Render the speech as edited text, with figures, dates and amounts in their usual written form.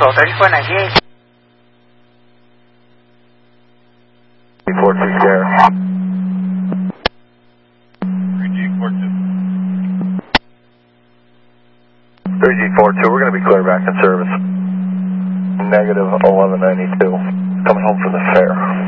3498. 42 Sierra. 3G42, we're going to be clear back in service. Negative 1192, coming home from the fair.